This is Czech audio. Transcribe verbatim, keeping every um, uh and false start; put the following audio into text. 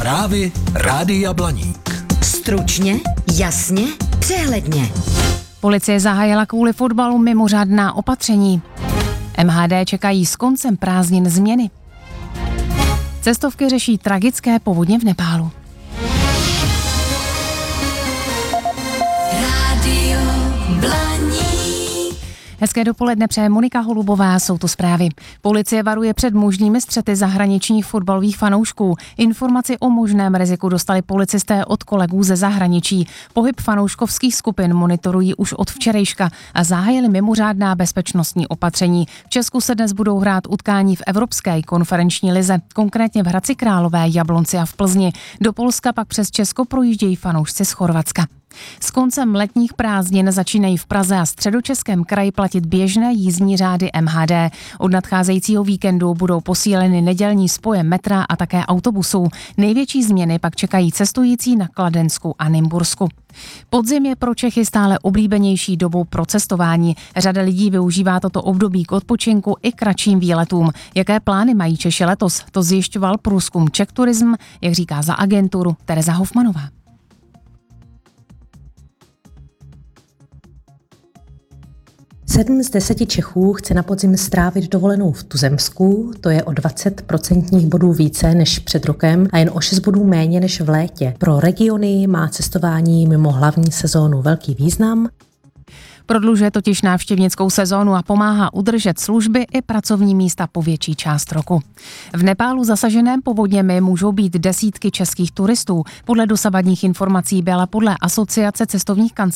Zprávy Rádia Blaník. Stručně, jasně, přehledně. Policie zahájila kvůli fotbalu mimořádná opatření. M H D čekají s koncem prázdnin změny. Cestovky řeší tragické povodně v Nepálu. Rádio Blaník. Hezké dopoledne přeje Monika Holubová, jsou to zprávy. Policie varuje před možnými střety zahraničních fotbalových fanoušků. Informaci o možném riziku dostali policisté od kolegů ze zahraničí. Pohyb fanouškovských skupin monitorují už od včerejška a zahájili mimořádná bezpečnostní opatření. V Česku se dnes budou hrát utkání v Evropské konferenční lize, konkrétně v Hradci Králové, Jablonci a v Plzni. Do Polska pak přes Česko projíždějí fanoušci z Chorvatska. S koncem letních prázdnin začínají v Praze a Středočeském kraji platit běžné jízdní řády M H D. Od nadcházejícího víkendu budou posíleny nedělní spoje metra a také autobusů. Největší změny pak čekají cestující na Kladensku a Nymbursku. Podzim je pro Čechy stále oblíbenější dobou pro cestování. Řada lidí využívá toto období k odpočinku i kratším výletům. Jaké plány mají Češi letos? To zjišťoval průzkum Czech Tourism, jak říká za agenturu Tereza Hofmanová. Sedm z deseti Čechů chce na podzim strávit dovolenou v tuzemsku, to je o dvacet procentních bodů více než před rokem a jen o šest bodů méně než v létě. Pro regiony má cestování mimo hlavní sezónu velký význam. Prodlužuje totiž návštěvnickou sezónu a pomáhá udržet služby i pracovní místa po větší část roku. V Nepálu zasaženém povodněmi můžou být desítky českých turistů. Podle dosavadních informací byla podle Asociace cestovních kanceláří